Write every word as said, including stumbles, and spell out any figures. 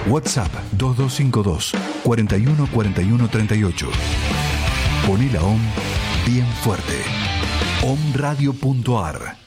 WhatsApp dos dos cinco dos, cuarenta y uno, cuarenta y uno, treinta y ocho. Poné la O M bien fuerte. omradio punto ar